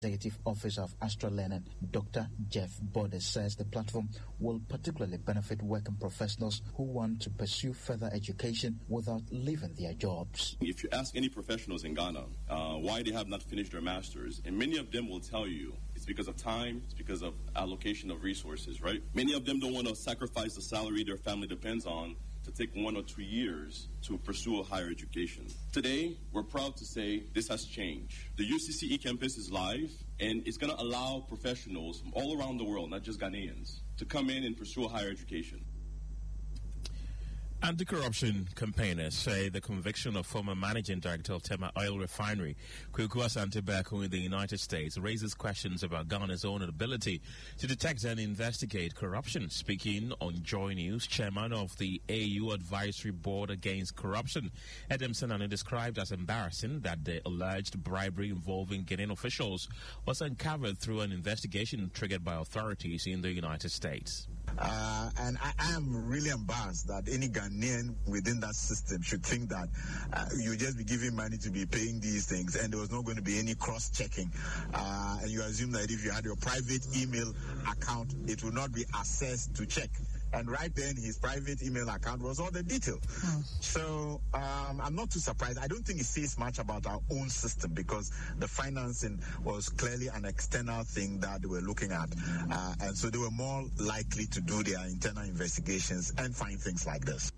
Executive Officer of Astra Learning, Dr. Jeff Bode, says the platform will particularly benefit working professionals who want to pursue further education without leaving their jobs. If you ask any professionals in Ghana why they have not finished their masters, and many of them will tell you it's because of time, it's because of allocation of resources, right? Many of them don't want to sacrifice the salary their family depends on to take 1 or 2 years to pursue a higher education. Today, we're proud to say this has changed. The UCC eCampus is live, and it's going to allow professionals from all around the world, not just Ghanaians, to come in and pursue a higher education. Anti-corruption campaigners say the conviction of former managing director of Tema Oil Refinery, Kwaku Asante-Baaku in the United States, raises questions about Ghana's own ability to detect and investigate corruption. Speaking on Joy News, chairman of the AU Advisory Board Against Corruption, Edem Senani, described as embarrassing that the alleged bribery involving Ghanaian officials was uncovered through an investigation triggered by authorities in the United States. And I am really embarrassed that any Ghanaian within that system should think that you just be giving money to be paying these things and there was not going to be any cross-checking. And you assume that if you had your private email account, it will not be accessed to check. And right then, his private email account was all the detail. So I'm not too surprised. I don't think it says much about our own system because the financing was clearly an external thing that they were looking at. And so they were more likely to do their internal investigations and find things like this.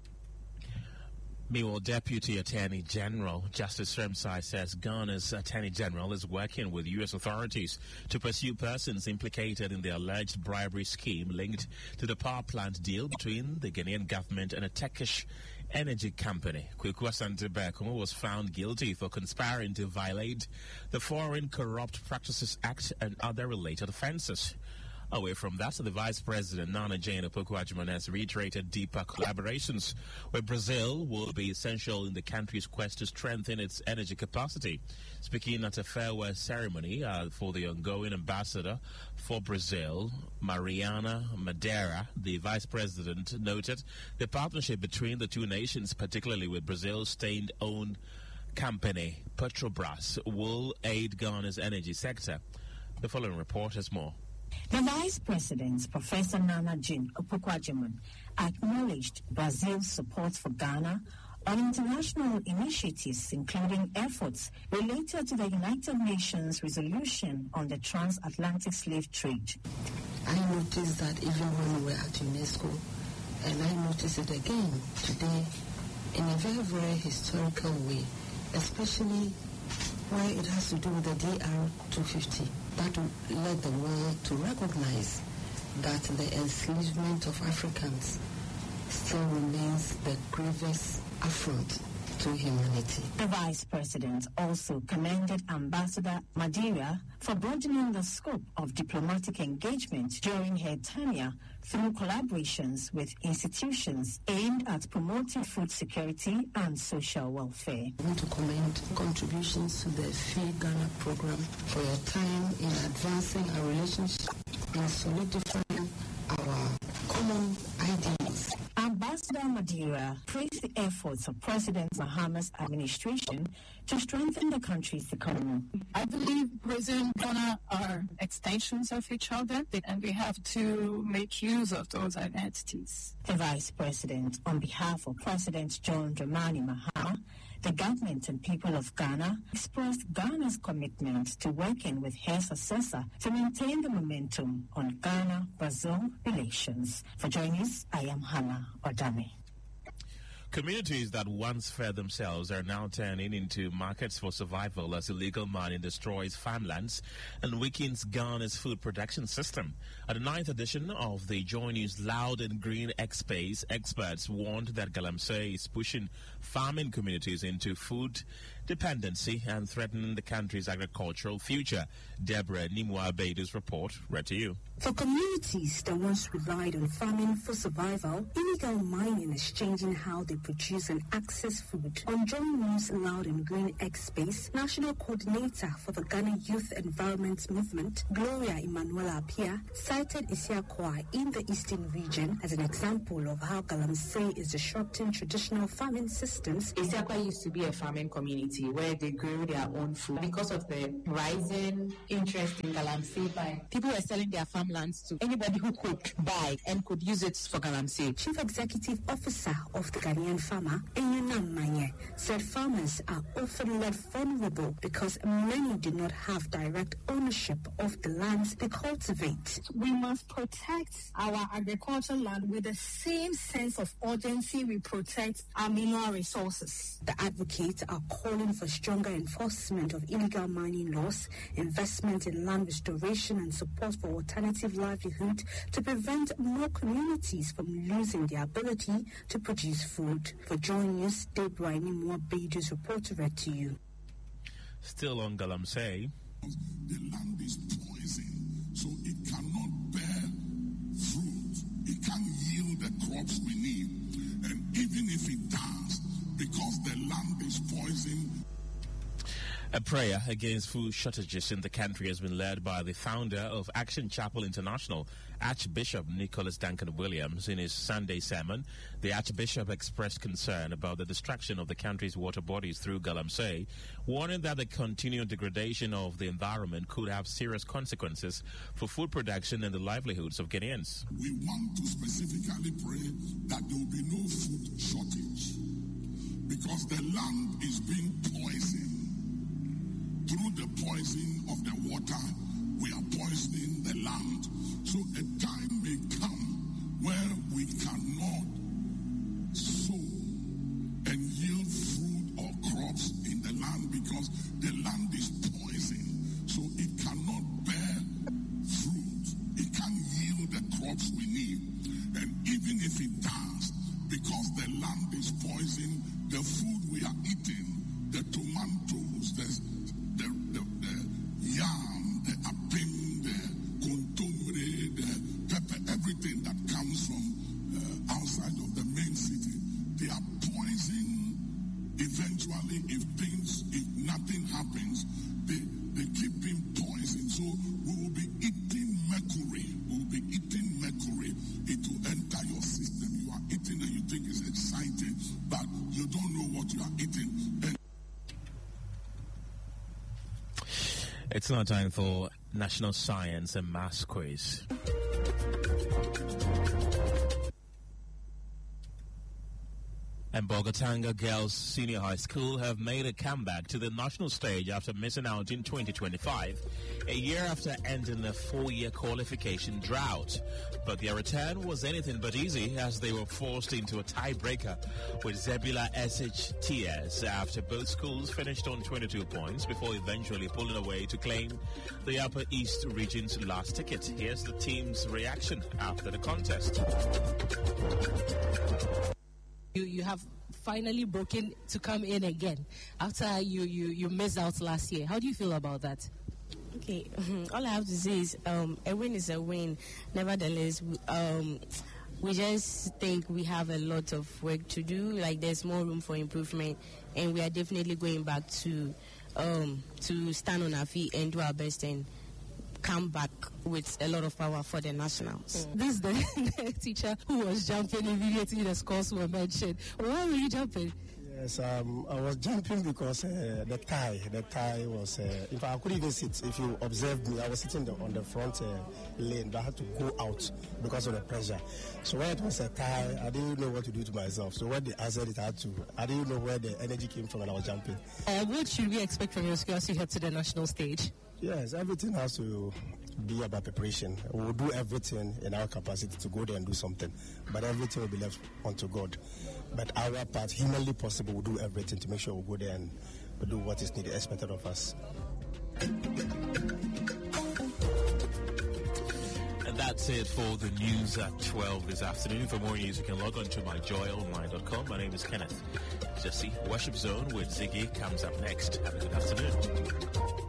Meanwhile, Deputy Attorney General Justice Remsai says Ghana's Attorney General is working with U.S. authorities to pursue persons implicated in the alleged bribery scheme linked to the power plant deal between the Ghanaian government and a Turkish energy company. Kwaku Asante-Baaku was found guilty for conspiring to violate the Foreign Corrupt Practices Act and other related offences. Away from that, the Vice President, Nana Jane Opoku-Agyeman, has reiterated deeper collaborations with Brazil will be essential in the country's quest to strengthen its energy capacity. Speaking at a farewell ceremony for the ongoing ambassador for Brazil, Mariana Madeira, the Vice President noted the partnership between the two nations, particularly with Brazil's state-owned company, Petrobras, will aid Ghana's energy sector. The following report has more. The Vice President, Professor Nana Jane Opoku-Agyeman, acknowledged Brazil's support for Ghana on international initiatives, including efforts related to the United Nations resolution on the transatlantic slave trade. I noticed that even when we were at UNESCO, and I noticed it again today, in a very, very historical way, especially where it has to do with the DR-250. That will let the world to recognize that the enslavement of Africans still remains the grievous affront to humanity. The Vice President also commended Ambassador Madeira for broadening the scope of diplomatic engagement during her tenure through collaborations with institutions aimed at promoting food security and social welfare. I want to commend contributions to the Feed Ghana program for your time in advancing our relationship and solidifying our common ideals. Ambassador Madeira praised the efforts of President Mahama's administration to strengthen the country's economy. I believe Brazil and Ghana are extensions of each other, and we have to make use of those identities. The Vice President, on behalf of President John Dramani Mahama, the government and people of Ghana, expressed Ghana's commitment to working with her successor to maintain the momentum on Ghana-Brazil relations. For Joy News, I am Hannah Odame. Communities that once fed themselves are now turning into markets for survival as illegal mining destroys farmlands and weakens Ghana's food production system. At the 9th edition of the Joy News Loud and Green X-Space, experts warned that Galamsey is pushing farming communities into food dependency and threatening the country's agricultural future. Deborah Nimwa-Beidu's report, read to you. For communities that once relied on farming for survival, illegal mining is changing how they produce and access food. On Joy News Loud and Green X-Space, National Coordinator for the Ghana Youth Environment Movement, Gloria Emanuela Apia, cited Isiakwa in the Eastern region as an example of how Galamsey is disrupting traditional farming systems. Isiakwa used to be a farming community. community where they grew their own food. Because of the rising interest in galamsey by people who are selling their farmlands to anybody who could buy and could use it for galamsey. Chief Executive Officer of the Ghanaian Farmer, Enyonam Manye, said farmers are often left vulnerable because many do not have direct ownership of the lands they cultivate. We must protect our agricultural land with the same sense of urgency we protect our mineral resources. The advocates are calling for stronger enforcement of illegal mining laws, investment in land restoration and support for alternative livelihood to prevent more communities from losing their ability to produce food. For Joy News, Deborah Inimua Beidou's reporter read to you. Still on galamsey. The land is poison, so it cannot bear fruit. It can't yield the crops we need. And even if it does, because the land is poison. A prayer against food shortages in the country has been led by the founder of Action Chapel International, Archbishop Nicholas Duncan Williams. In his Sunday sermon, the Archbishop expressed concern about the destruction of the country's water bodies through galamsey, warning that the continued degradation of the environment could have serious consequences for food production and the livelihoods of Ghanaians. We want to specifically pray that there will be no food shortage because the land is being poisoned. Through the poison of the water, we are poisoning the land. So a time may come where we cannot sow and yield fruit or crops in the land because the land is poisoned. So it cannot bear fruit. It can't yield the crops we need. And even if it does, because the land is poisoned, the food we are eating, the tomatoes, the yam, the apim, the kontomire, the pepper, everything that comes from outside of the main city, they are poison. Eventually, if nothing happens, they keep being poisoned. So we will be eating mercury. We will be eating mercury. It will enter your system. You are eating and you think it's exciting, but you don't know what you are eating. And it's now time for National Science and Maths Quiz. And Bogatanga Girls Senior High School have made a comeback to the national stage after missing out in 2025, a year after ending a 4-year qualification drought. But their return was anything but easy as they were forced into a tiebreaker with Zebula SHTS after both schools finished on 22 points before eventually pulling away to claim the Upper East Region's last ticket. Here's the team's reaction after the contest. You have finally broken to come in again after you missed out last year. How do you feel about that? Okay, all I have to say is a win is a win. Nevertheless, we just think we have a lot of work to do. Like there's more room for improvement, and we are definitely going back to stand on our feet and do our best and come back with a lot of power for the nationals. This is the teacher who was jumping immediately the scores were mentioned. Why were you jumping? Yes, I was jumping because the tie was, in fact, I couldn't even sit. If you observed me, I was sitting on the front lane, but I had to go out because of the pressure. So when it was a tie, I didn't know what to do to myself. So when they answered it, I didn't know where the energy came from and I was jumping. What should we expect from your school as you head to the national stage? Yes, everything has to be about preparation. We'll do everything in our capacity to go there and do something, but everything will be left onto God. But our part, humanly possible, we'll do everything to make sure we'll go there and do what is needed, expected of us. And that's it for the news at 12 this afternoon. For more news, you can log on to myjoyonline.com. My name is Kenneth. Jesse, Worship Zone with Ziggy comes up next. Have a good afternoon.